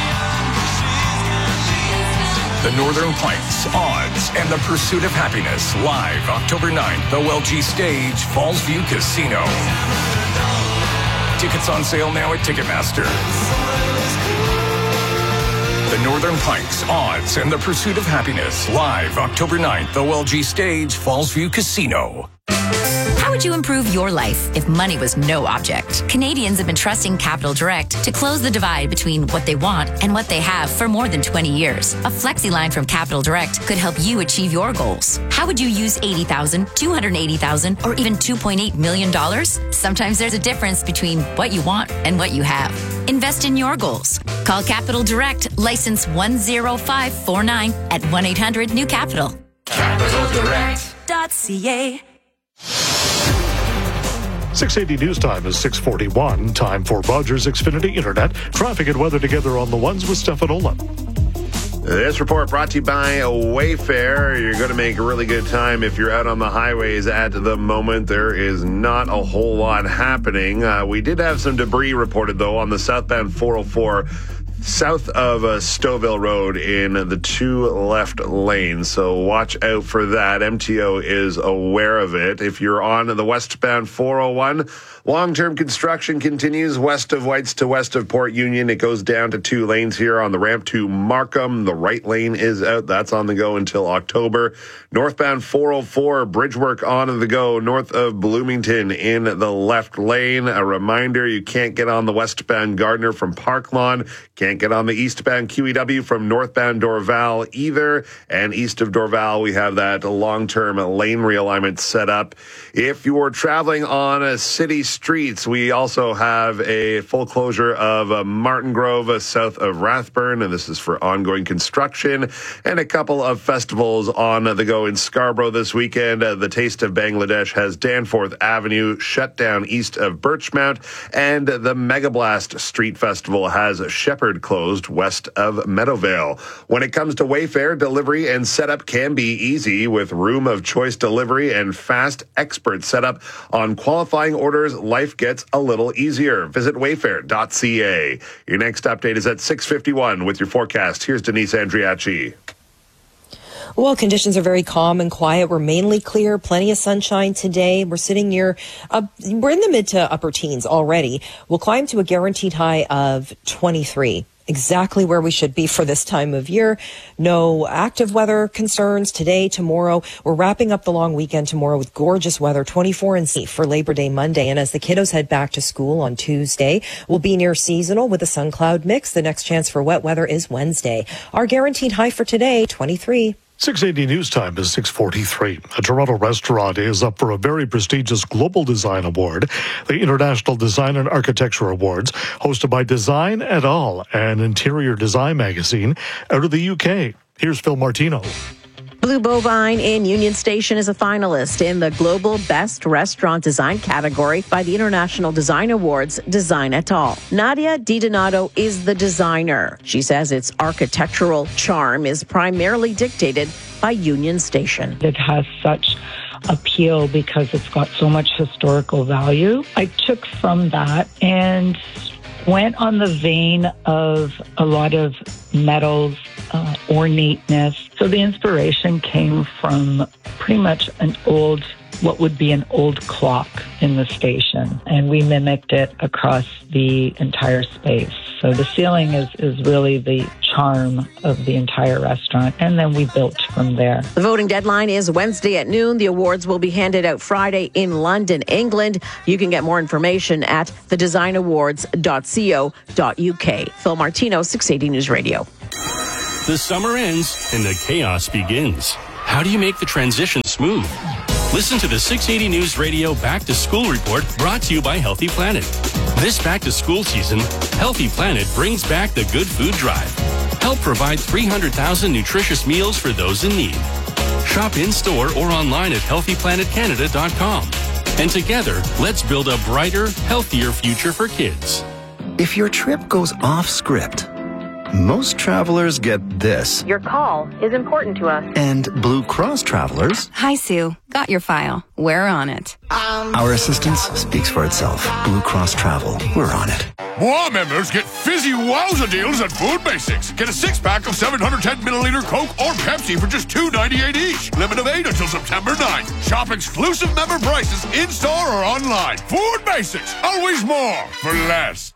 The Northern Pints, Odds, and the Pursuit of Happiness, live October ninth, O L G Stage, Fallsview Casino. Tickets on sale now at Ticketmaster. The Northern Pints, Odds, and the Pursuit of Happiness, live October ninth, O L G Stage, Fallsview Casino. How would you improve your life if money was no object? Canadians have been trusting Capital Direct to close the divide between what they want and what they have for more than twenty years. A flexi line from Capital Direct could help you achieve your goals. How would you use eighty thousand dollars, two hundred eighty thousand dollars, or even two point eight million dollars? Sometimes there's a difference between what you want and what you have. Invest in your goals. Call Capital Direct, license one zero five four nine at one eight hundred new capital. capital direct dot c a. six eighty News Time is six forty-one. Time for Rogers Xfinity Internet. Traffic and weather together on the ones with Stefan Olin. This report brought to you by Wayfair. You're going to make a really good time if you're out on the highways at the moment. There is not a whole lot happening. Uh, we did have some debris reported, though, on the southbound four oh four south of uh, Stouffville Road in the two left lanes. So watch out for that. M T O is aware of it. If you're on the westbound four oh one, long-term construction continues west of Whites to west of Port Union. It goes down to two lanes here on the ramp to Markham. The right lane is out. That's on the go until October. Northbound four oh four, bridge work on the go north of Bloomington in the left lane. A reminder, you can't get on the westbound Gardner from Park Lawn. Can't get on the eastbound Q E W from northbound Dorval either. And east of Dorval, we have that long-term lane realignment set up. If you're traveling on a city streets, we also have a full closure of uh, Martin Grove uh, south of Rathburn, and this is for ongoing construction, and a couple of festivals on the go in Scarborough this weekend. Uh, the Taste of Bangladesh has Danforth Avenue shut down east of Birchmount, and the Mega Blast Street Festival has Shepherd closed west of Meadowvale. When it comes to Wayfair, delivery and setup can be easy with room of choice delivery and fast expert setup on qualifying orders. Life gets a little easier. Visit wayfair dot c a. Your next update is at six fifty-one with your forecast. Here's Denise Andriachi. Well, conditions are very calm and quiet. We're mainly clear, plenty of sunshine today. We're sitting near, uh, we're in the mid to upper teens already. We'll climb to a guaranteed high of twenty-three. Exactly where we should be for this time of year. No active weather concerns today, tomorrow. We're wrapping up the long weekend tomorrow with gorgeous weather, twenty-four and safe for Labor Day Monday. And as the kiddos head back to school on Tuesday, we'll be near seasonal with a sun cloud mix. The next chance for wet weather is Wednesday. Our guaranteed high for today, twenty-three. six eighty News Time is six forty-three. A Toronto restaurant is up for a very prestigious Global Design Award, the International Design and Architecture Awards, hosted by Design et al., an interior design magazine out of the U K. Here's Phil Martino. Blue Bovine in Union Station is a finalist in the Global Best Restaurant Design category by the International Design Awards Design et al. Nadia DiDonato is the designer. She says its architectural charm is primarily dictated by Union Station. It has such appeal because it's got so much historical value. I took from that and went on the vein of a lot of metals, uh, ornateness. So the inspiration came from pretty much an old, what would be an old clock in the station. And we mimicked it across the entire space. So the ceiling is, is really the charm of the entire restaurant. And then we built from there. The voting deadline is Wednesday at noon. The awards will be handed out Friday in London, England. You can get more information at the design awards dot co dot u k. Phil Martino, six eighty News Radio. The summer ends and the chaos begins. How do you make the transition smooth? Listen to the six eighty News Radio Back to School Report brought to you by Healthy Planet. This back to school season, Healthy Planet brings back the Good Food Drive. Help provide three hundred thousand nutritious meals for those in need. Shop in-store or online at healthy planet canada dot com. And together, let's build a brighter, healthier future for kids. If your trip goes off script, most travelers get this. Your call is important to us. And Blue Cross travelers... Hi, Sue. Got your file. We're on it. Um, Our assistance speaks for itself. Blue Cross Travel. We're on it. More members get fizzy wowza deals at Food Basics. Get a six-pack of seven hundred ten milliliter Coke or Pepsi for just two ninety-eight each. Limit of eight until September ninth. Shop exclusive member prices in-store or online. Food Basics. Always more for less.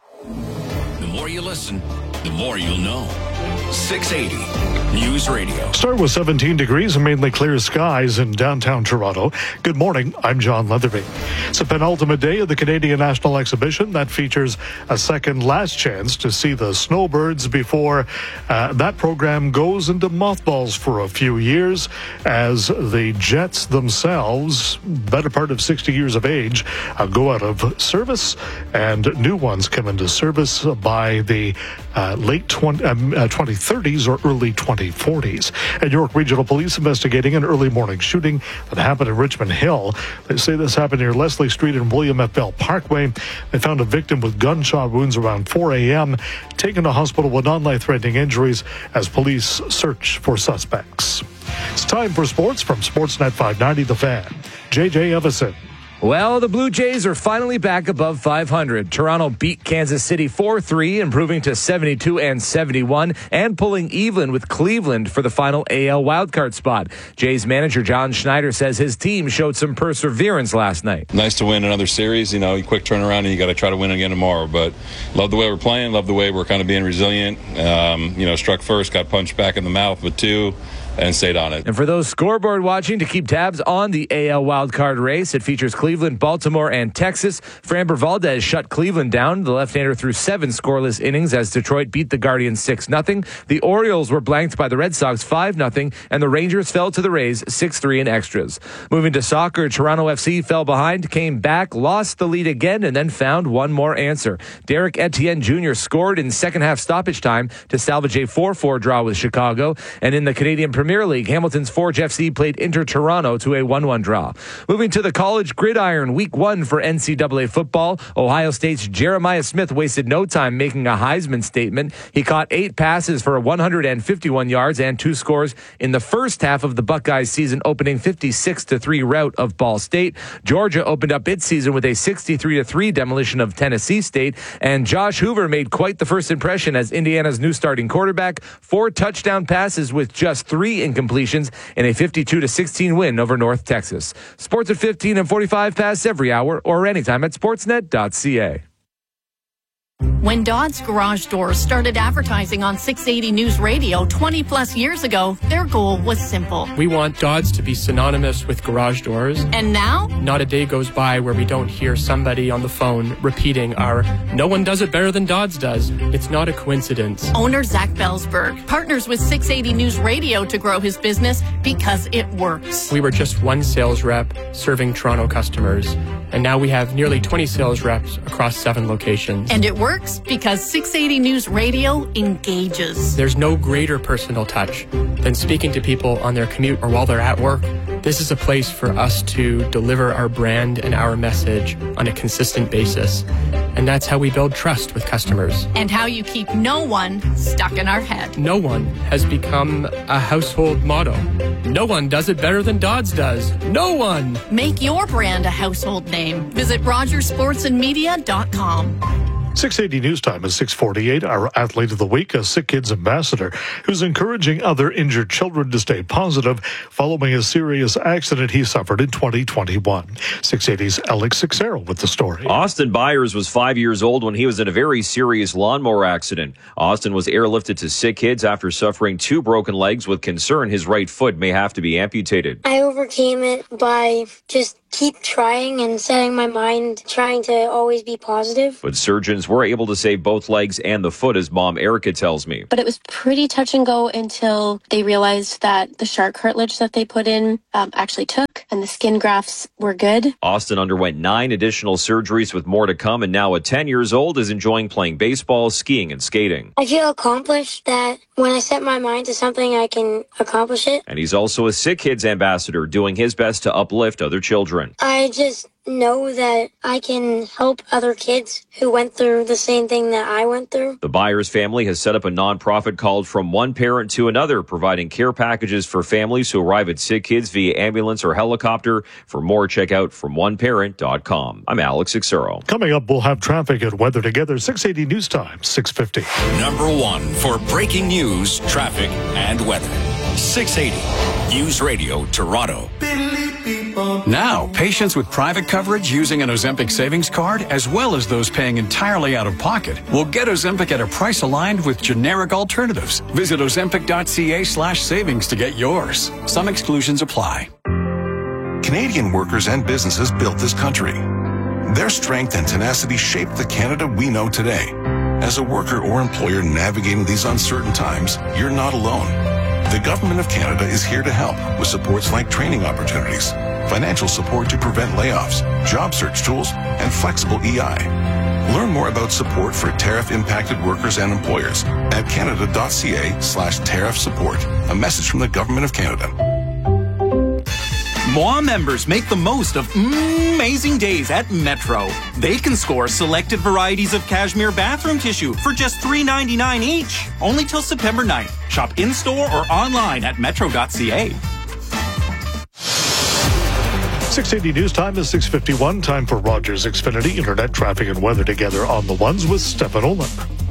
The more you listen, the more you'll know. six eighty News Radio. Start with seventeen degrees and mainly clear skies in downtown Toronto. Good morning. I'm John Leatherby. It's a penultimate day of the Canadian National Exhibition that features a second last chance to see the snowbirds before uh, that program goes into mothballs for a few years as the jets themselves, better part of sixty years of age, uh, go out of service and new ones come into service by the uh, late twenty, um, uh, twenty thirties or early twenty forties. And York Regional Police investigating an early morning shooting that happened in Richmond Hill. They say this happened near Leslie Street and William F. Bell Parkway. They found a victim with gunshot wounds around four a.m., taken to hospital with non-life-threatening injuries as police search for suspects. It's time for sports from Sportsnet five ninety The Fan. J J Evison. Well, the Blue Jays are finally back above five hundred. Toronto beat Kansas City four three, improving to seventy-two and seventy-one, and pulling even with Cleveland for the final A L wildcard spot. Jays manager John Schneider says his team showed some perseverance last night. Nice to win another series. You know, quick turnaround, and you got to try to win again tomorrow. But love the way we're playing. Love the way we're kind of being resilient. Um, you know, struck first, got punched back in the mouth with two, and stayed on it. And for those scoreboard watching, to keep tabs on the A L wildcard race, it features Cleveland, Baltimore, and Texas. Framber Valdez shut Cleveland down. The left-hander threw seven scoreless innings as Detroit beat the Guardians six nothing. The Orioles were blanked by the Red Sox five nothing, and the Rangers fell to the Rays six three in extras. Moving to soccer, Toronto F C fell behind, came back, lost the lead again, and then found one more answer. Derek Etienne Junior scored in second-half stoppage time to salvage a four four draw with Chicago. And in the Canadian Premier League, Hamilton's Forge F C played Inter Toronto to a one one draw. Moving to the college gridiron, week one for N C double A football, Ohio State's Jeremiah Smith wasted no time making a Heisman statement. He caught eight passes for one hundred fifty-one yards and two scores in the first half of the Buckeyes season opening fifty-six to three rout of Ball State. Georgia opened up its season with a sixty-three to three demolition of Tennessee State, and Josh Hoover made quite the first impression as Indiana's new starting quarterback. Four touchdown passes with just three incompletions in a fifty-two to sixteen win over North Texas. Sports at fifteen and forty-five past every hour or anytime at sportsnet dot c a. When Dodd's Garage Doors started advertising on six eighty News Radio twenty plus years ago, their goal was simple. We want Dodd's to be synonymous with garage doors. And now? Not a day goes by where we don't hear somebody on the phone repeating our "no one does it better than Dodd's does." It's not a coincidence. Owner Zach Belsberg partners with six eighty News Radio to grow his business because it works. We were just one sales rep serving Toronto customers, and now we have nearly twenty sales reps across seven locations. And it works. works because six eighty News Radio engages. There's no greater personal touch than speaking to people on their commute or while they're at work. This is a place for us to deliver our brand and our message on a consistent basis. And that's how we build trust with customers. And how you keep no one stuck in our head. No one has become a household motto. No one does it better than Dodds does. No one! Make your brand a household name. Visit rogers sports and media dot com. six eighty News Time is six forty-eight. Our athlete of the week, a Sick Kids ambassador who's encouraging other injured children to stay positive following a serious accident he suffered in twenty twenty-one. six eighty's Alex Sixero with the story. Austin Byers was five years old when he was in a very serious lawnmower accident. Austin was airlifted to Sick Kids after suffering two broken legs with concern his right foot may have to be amputated. I overcame it by just keep trying and setting my mind, trying to always be positive. But surgeons were able to save both legs and the foot, as mom Erica tells me. But it was pretty touch and go until they realized that the shark cartilage that they put in um, actually took, and the skin grafts were good. Austin underwent nine additional surgeries with more to come, and now at ten years old is enjoying playing baseball, skiing, and skating. I feel accomplished that when I set my mind to something, I can accomplish it. And he's also a Sick Kids ambassador, doing his best to uplift other children. I just know that I can help other kids who went through the same thing that I went through. The Byers family has set up a nonprofit called From One Parent to Another, providing care packages for families who arrive at Sick Kids via ambulance or helicopter. For more, check out from one parent dot com. I'm Alex Sixero. Coming up, we'll have traffic and weather together. six eighty News Time, six fifty. Number one for breaking news, traffic, and weather. six eighty News Radio, Toronto. Now, patients with private coverage using an Ozempic savings card, as well as those paying entirely out of pocket, will get Ozempic at a price aligned with generic alternatives. Visit ozempic.ca slash savings to get yours. Some exclusions apply. Canadian workers and businesses built this country. Their strength and tenacity shaped the Canada we know today. As a worker or employer navigating these uncertain times, you're not alone. The Government of Canada is here to help with supports like training opportunities, financial support to prevent layoffs, job search tools, and flexible E I. Learn more about support for tariff-impacted workers and employers at canada.ca slash tariff support. A message from the Government of Canada. M O A members make the most of amazing days at Metro. They can score selected varieties of cashmere bathroom tissue for just three ninety-nine each. Only till September ninth. Shop in-store or online at metro dot c a. six eighty News Time is six fifty-one. Time for Rogers Xfinity Internet traffic and weather together on the ones with Stefan Olin.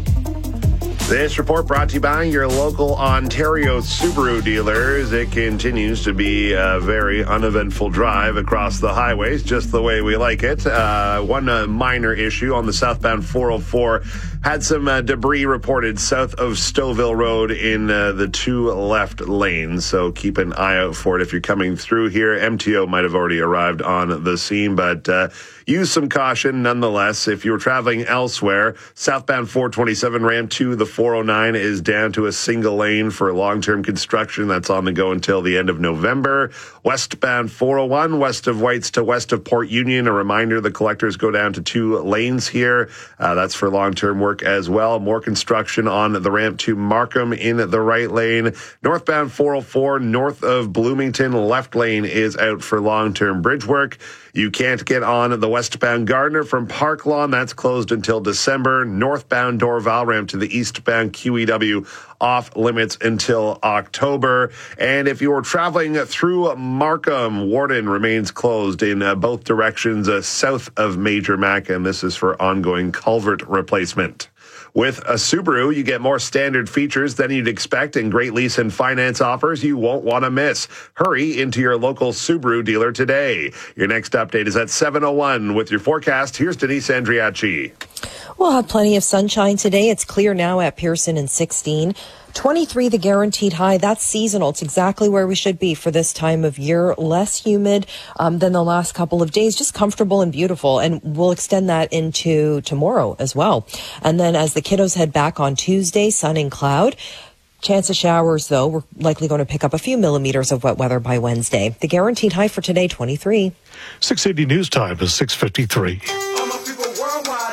This report brought to you by your local Ontario Subaru dealers. It continues to be a very uneventful drive across the highways, just the way we like it. Uh, one uh, minor issue on the southbound four oh four had some uh, debris reported south of Stouffville Road in uh, the two left lanes. So keep an eye out for it if you're coming through here. M T O might have already arrived on the scene, but uh, use some caution nonetheless. If you're traveling elsewhere, southbound four twenty-seven ramp to the four oh nine is down to a single lane for long-term construction. That's on the go until the end of November. Westbound four oh one, west of Whites to west of Port Union. A reminder, the collectors go down to two lanes here. Uh, that's for long-term work as well. More construction on the ramp to Markham in the right lane. Northbound four oh four, north of Bloomington, left lane is out for long-term bridge work. You can't get on the westbound Gardner from Park Lawn. That's closed until December. Northbound Dorval ramp to the eastbound Q E W off limits until October. And if you're traveling through Markham, Warden remains closed in uh, both directions uh, south of Major Mac, and this is for ongoing culvert replacement. With a Subaru, you get more standard features than you'd expect and great lease and finance offers you won't want to miss. Hurry into your local Subaru dealer today. Your next update is at seven oh one. With your forecast, here's Denise Andriachi. We'll have plenty of sunshine today. It's clear now at Pearson and sixteen. twenty-three, the guaranteed high. That's seasonal. It's exactly where we should be for this time of year. Less humid um, than the last couple of days. Just comfortable and beautiful. And we'll extend that into tomorrow as well. And then as the kiddos head back on Tuesday, sun and cloud. Chance of showers, though. We're likely going to pick up a few millimeters of wet weather by Wednesday. The guaranteed high for today, twenty-three. six eighty News Time is six fifty-three. The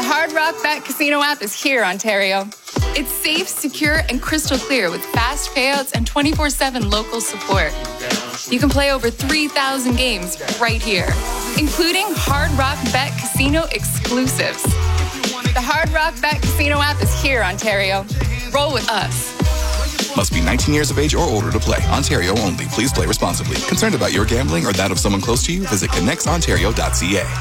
Hard Rock Bet Casino app is here, Ontario. It's safe, secure, and crystal clear with fast payouts and twenty-four seven local support. You can play over three thousand games right here, including Hard Rock Bet Casino exclusives. The Hard Rock Bet Casino app is here, Ontario. Roll with us. Must be nineteen years of age or older to play. Ontario only. Please play responsibly. Concerned about your gambling or that of someone close to you? Visit connects ontario dot c a.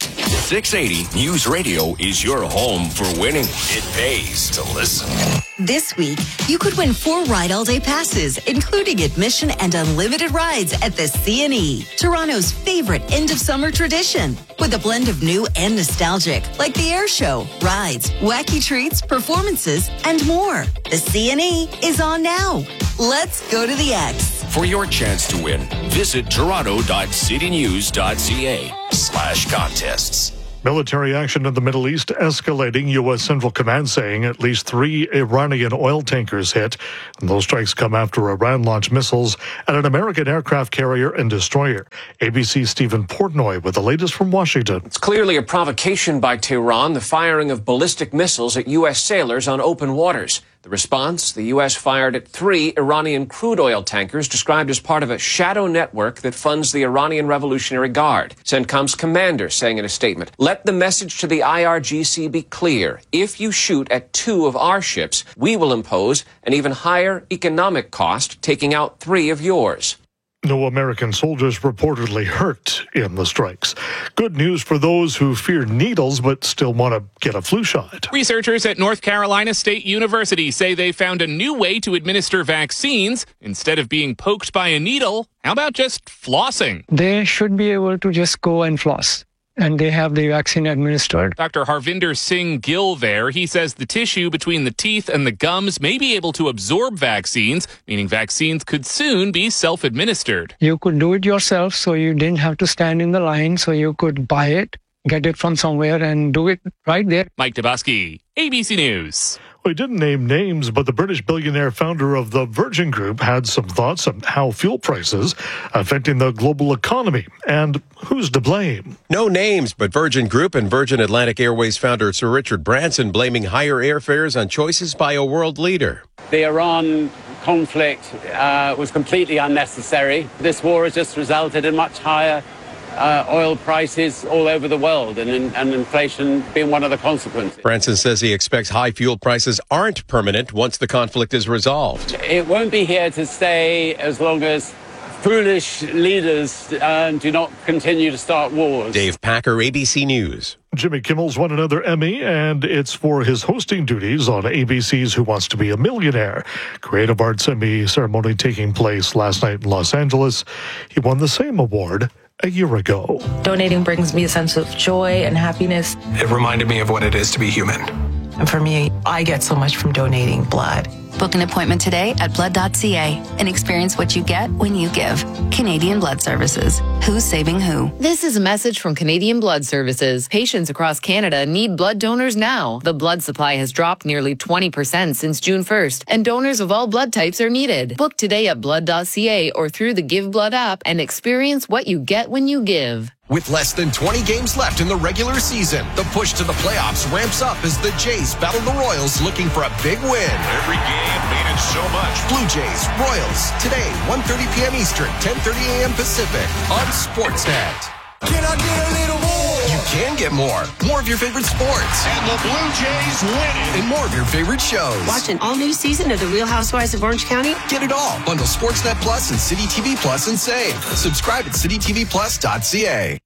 six eighty News Radio is your home for winning. It pays to listen. This week, you could win four Ride All Day passes, including admission and unlimited rides at the C and E, Toronto's favorite end-of-summer tradition. With a blend of new and nostalgic, like the air show, rides, wacky treats, performances, and more. The C and E is on now. Let's go to the X. For your chance to win, visit toronto dot city news dot c a slash contests. Military action in the Middle East escalating. U S. Central Command saying at least three Iranian oil tankers hit. And those strikes come after Iran launched missiles at an American aircraft carrier and destroyer. A B C's Stephen Portnoy with the latest from Washington. It's clearly a provocation by Tehran, the firing of ballistic missiles at U S sailors on open waters. The response, the U S fired at three Iranian crude oil tankers described as part of a shadow network that funds the Iranian Revolutionary Guard. CENTCOM's commander saying in a statement, "Let the message to the I R G C be clear. If you shoot at two of our ships, we will impose an even higher economic cost, taking out three of yours." No American soldiers reportedly hurt in the strikes. Good news for those who fear needles but still want to get a flu shot. Researchers at North Carolina State University say they found a new way to administer vaccines. Instead of being poked by a needle, how about just flossing? They should be able to just go and floss, and they have the vaccine administered. Doctor Harvinder Singh Gill there, he says the tissue between the teeth and the gums may be able to absorb vaccines, meaning vaccines could soon be self-administered. You could do it yourself, so you didn't have to stand in the line, so you could buy it, get it from somewhere, and do it right there. Mike Dabuski, A B C News. We didn't name names, but the British billionaire founder of the Virgin Group had some thoughts on how fuel prices affecting the global economy and who's to blame. No names, but Virgin Group and Virgin Atlantic Airways founder Sir Richard Branson blaming higher airfares on choices by a world leader. The Iran conflict uh, was completely unnecessary. This war has just resulted in much higher Uh, oil prices all over the world, and, and inflation being one of the consequences. Branson says he expects high fuel prices aren't permanent once the conflict is resolved. It won't be here to stay as long as foolish leaders uh, do not continue to start wars. Dave Packer, A B C News. Jimmy Kimmel's won another Emmy, and it's for his hosting duties on A B C's Who Wants to Be a Millionaire. Creative Arts Emmy ceremony taking place last night in Los Angeles. He won the same award a year ago. Donating brings me a sense of joy and happiness. It reminded me of what it is to be human. And for me, I get so much from donating blood. Book an appointment today at blood dot c a and experience what you get when you give. Canadian Blood Services. Who's saving who? This is a message from Canadian Blood Services. Patients across Canada need blood donors now. The blood supply has dropped nearly twenty percent since June first, and donors of all blood types are needed. Book today at blood dot c a or through the Give Blood app and experience what you get when you give. With less than twenty games left in the regular season, the push to the playoffs ramps up as the Jays battle the Royals looking for a big win. Every game meaning so much. Blue Jays, Royals, today, one thirty p.m. Eastern, ten thirty a.m. Pacific on Sportsnet. Can I get a little more? You can get more. More of your favorite sports. And the Blue Jays winning. And more of your favorite shows. Watch an all-new season of The Real Housewives of Orange County. Get it all. Bundle Sportsnet Plus and City T V Plus and save. Subscribe at city t v plus dot c a.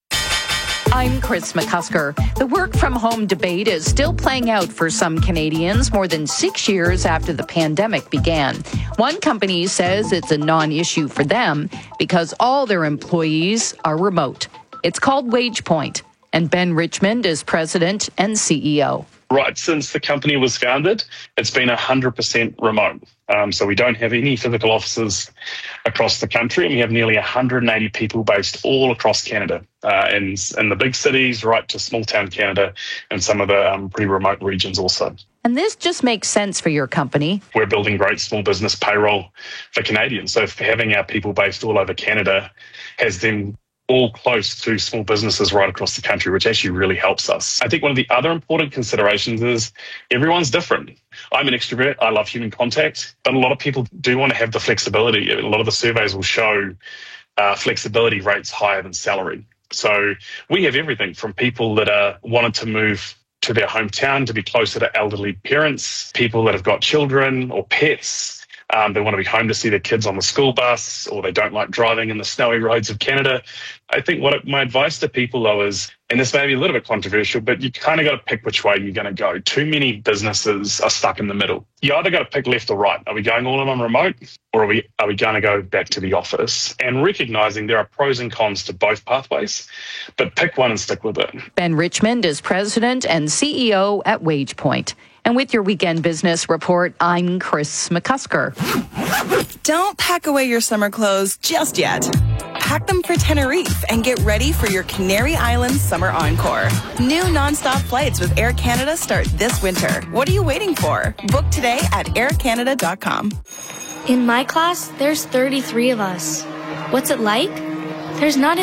I'm Chris McCusker. The work-from-home debate is still playing out for some Canadians more than six years after the pandemic began. One company says it's a non-issue for them because all their employees are remote. It's called WagePoint, and Ben Richmond is president and C E O. Right since the company was founded, it's been one hundred percent remote. Um, so we don't have any physical offices across the country, and we have nearly one hundred eighty people based all across Canada, uh, in, in the big cities, right to small town Canada, and some of the um, pretty remote regions also. And this just makes sense for your company. We're building great small business payroll for Canadians. So for having our people based all over Canada has them all close to small businesses right across the country, which actually really helps us. I think one of the other important considerations is everyone's different. I'm an extrovert. I love human contact, but a lot of people do want to have the flexibility. A lot of the surveys will show uh, flexibility rates higher than salary. So we have everything from people that are wanted to move to their hometown to be closer to elderly parents, people that have got children or pets. Um, they want to be home to see their kids on the school bus, or they don't like driving in the snowy roads of Canada. I think what my advice to people, though, is, and this may be a little bit controversial, but you kind of got to pick which way you're going to go. Too many businesses are stuck in the middle. You either got to pick left or right. Are we going all in on remote, or are we are we going to go back to the office? And recognizing there are pros and cons to both pathways, but pick one and stick with it. Ben Richmond is president and C E O at WagePoint. And with your Weekend Business Report, I'm Chris McCusker. Don't pack away your summer clothes just yet. Pack them for Tenerife and get ready for your Canary Islands Summer Encore. New nonstop flights with Air Canada start this winter. What are you waiting for? Book today at air canada dot com. In my class, there's thirty-three of us. What's it like? There's not